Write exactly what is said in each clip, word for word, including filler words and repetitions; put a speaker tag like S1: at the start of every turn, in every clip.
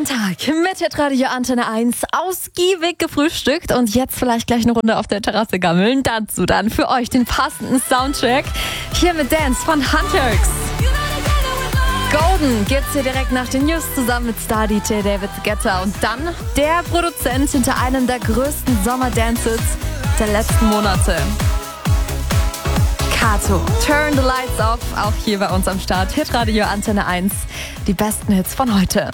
S1: Sonntag mit Hitradio Antenne eins, ausgiebig gefrühstückt und jetzt vielleicht gleich eine Runde auf der Terrasse gammeln. Dazu dann für euch den passenden Soundtrack hier mit Dance von Hunters. Golden gibt's hier direkt nach den News zusammen mit Star-D J David Guetta und dann der Produzent hinter einem der größten Sommer-Dances der letzten Monate. Kato, Turn the Lights Off, auch hier bei uns am Start. Hitradio Antenne eins, die besten Hits von heute.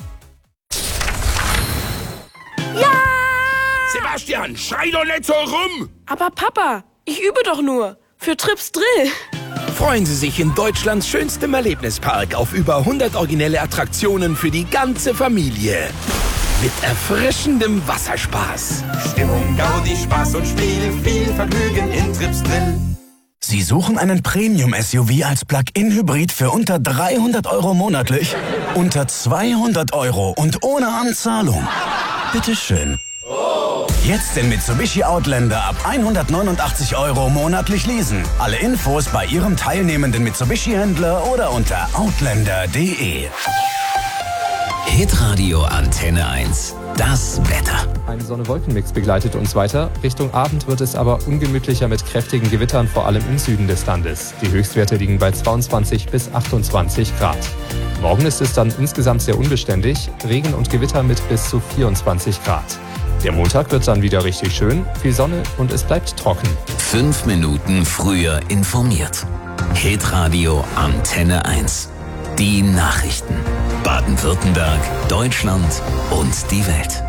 S2: Ja!
S3: Sebastian, schrei doch nicht so rum!
S2: Aber Papa, ich übe doch nur. Für Trips Drill.
S3: Freuen Sie sich in Deutschlands schönstem Erlebnispark auf über hundert originelle Attraktionen für die ganze Familie. Mit erfrischendem Wasserspaß.
S4: Stimmung, Gaudi, Spaß und Spiel, viel Vergnügen in Trips Drill.
S5: Sie suchen einen Premium-S U V als Plug-in-Hybrid für unter dreihundert Euro monatlich? Unter zweihundert Euro und ohne Anzahlung? Bitteschön. Jetzt den Mitsubishi Outlander ab hundertneunundachtzig Euro monatlich leasen. Alle Infos bei Ihrem teilnehmenden Mitsubishi-Händler oder unter outlander punkt de.
S6: Hitradio Antenne eins. Das Wetter.
S7: Ein Sonne-Wolken-Mix begleitet uns weiter. Richtung Abend wird es aber ungemütlicher mit kräftigen Gewittern, vor allem im Süden des Landes. Die Höchstwerte liegen bei zweiundzwanzig bis achtundzwanzig Grad. Morgen ist es dann insgesamt sehr unbeständig. Regen und Gewitter mit bis zu vierundzwanzig Grad. Der Montag wird dann wieder richtig schön, viel Sonne und es bleibt trocken.
S6: Fünf Minuten früher informiert. Hitradio Antenne eins. Die Nachrichten. Baden-Württemberg, Deutschland und die Welt.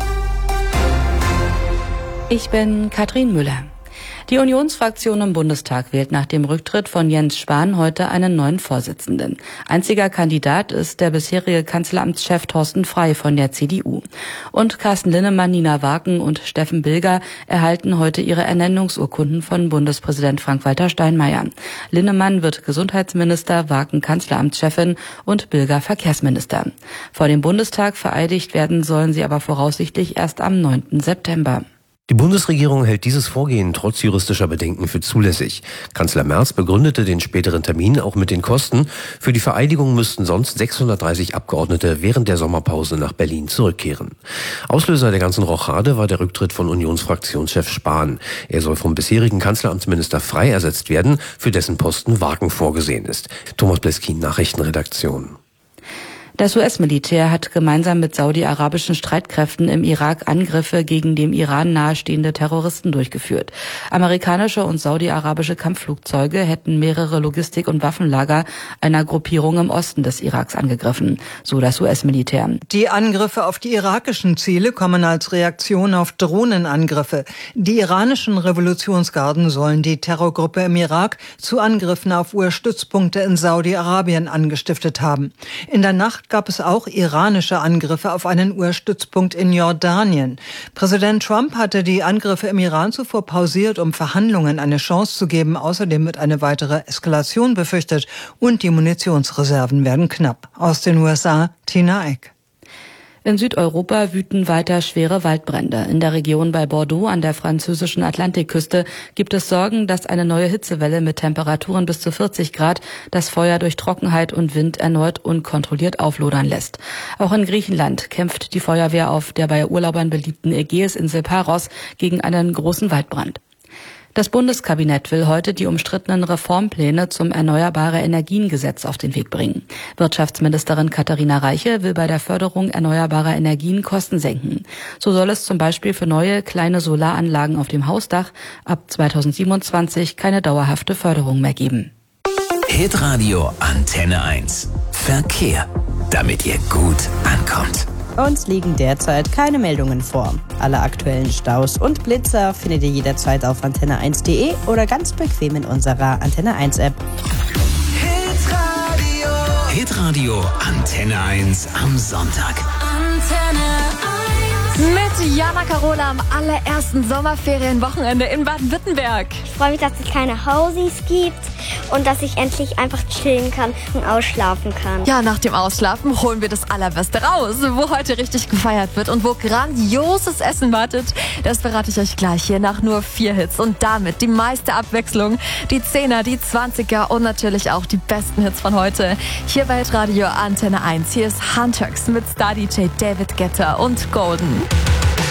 S8: Ich bin Katrin Müller. Die Unionsfraktion im Bundestag wählt nach dem Rücktritt von Jens Spahn heute einen neuen Vorsitzenden. Einziger Kandidat ist der bisherige Kanzleramtschef Thorsten Frey von der C D U. Und Carsten Linnemann, Nina Waken und Steffen Bilger erhalten heute ihre Ernennungsurkunden von Bundespräsident Frank-Walter Steinmeier. Linnemann wird Gesundheitsminister, Waken Kanzleramtschefin und Bilger Verkehrsminister. Vor dem Bundestag vereidigt werden sollen sie aber voraussichtlich erst am neunten September.
S9: Die Bundesregierung hält dieses Vorgehen trotz juristischer Bedenken für zulässig. Kanzler Merz begründete den späteren Termin auch mit den Kosten. Für die Vereidigung müssten sonst sechshundertdreißig Abgeordnete während der Sommerpause nach Berlin zurückkehren. Auslöser der ganzen Rochade war der Rücktritt von Unionsfraktionschef Spahn. Er soll vom bisherigen Kanzleramtsminister Frey ersetzt werden, für dessen Posten Waken vorgesehen ist. Thomas Bleskin, Nachrichtenredaktion.
S8: Das U S-Militär hat gemeinsam mit saudi-arabischen Streitkräften im Irak Angriffe gegen dem Iran nahestehende Terroristen durchgeführt. Amerikanische und saudi-arabische Kampfflugzeuge hätten mehrere Logistik- und Waffenlager einer Gruppierung im Osten des Iraks angegriffen, so das U S-Militär.
S10: Die Angriffe auf die irakischen Ziele kommen als Reaktion auf Drohnenangriffe. Die iranischen Revolutionsgarden sollen die Terrorgruppe im Irak zu Angriffen auf U S-Stützpunkte in Saudi-Arabien angestiftet haben. In der Nacht gab es auch iranische Angriffe auf einen U S-Stützpunkt in Jordanien. Präsident Trump hatte die Angriffe im Iran zuvor pausiert, um Verhandlungen eine Chance zu geben. Außerdem wird eine weitere Eskalation befürchtet und die Munitionsreserven werden knapp. Aus den U S A, Tina Eck.
S8: In Südeuropa wüten weiter schwere Waldbrände. In der Region bei Bordeaux an der französischen Atlantikküste gibt es Sorgen, dass eine neue Hitzewelle mit Temperaturen bis zu vierzig Grad das Feuer durch Trockenheit und Wind erneut unkontrolliert auflodern lässt. Auch in Griechenland kämpft die Feuerwehr auf der bei Urlaubern beliebten Ägäisinsel Paros gegen einen großen Waldbrand. Das Bundeskabinett will heute die umstrittenen Reformpläne zum Erneuerbare-Energien-Gesetz auf den Weg bringen. Wirtschaftsministerin Katharina Reiche will bei der Förderung erneuerbarer Energien Kosten senken. So soll es zum Beispiel für neue kleine Solaranlagen auf dem Hausdach ab zweitausendsiebenundzwanzig keine dauerhafte Förderung mehr geben.
S6: Hitradio Antenne eins. Verkehr, damit ihr gut ankommt.
S11: Uns liegen derzeit keine Meldungen vor. Alle aktuellen Staus und Blitzer findet ihr jederzeit auf antenne eins punkt de oder ganz bequem in unserer Antenne eins App.
S6: Hitradio. Hitradio Antenne eins am Sonntag.
S1: Antenne eins. Mit Jana Carola am allerersten Sommerferienwochenende in Baden-Württemberg.
S12: Ich freue mich, dass es keine Hausis gibt. und dass ich endlich einfach chillen kann und ausschlafen kann.
S1: Ja, nach dem Ausschlafen holen wir das Allerbeste raus. Wo heute richtig gefeiert wird und wo grandioses Essen wartet, das verrate ich euch gleich hier nach nur vier Hits. Und damit die meiste Abwechslung, die Zehner, die Zwanziger und natürlich auch die besten Hits von heute. Hier bei Radio Antenne eins. Hier ist Hunterx mit Star-D J David Guetta und Golden.